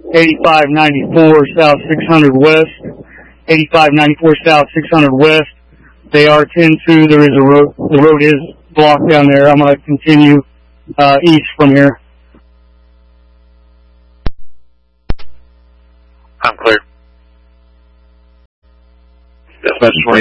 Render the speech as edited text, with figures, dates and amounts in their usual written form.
8594 South 600 West. 8594 South 600 West. They are 10-2. There is a road. The road is blocked down there. I'm going to continue east from here. I'm clear. Dispatch 20.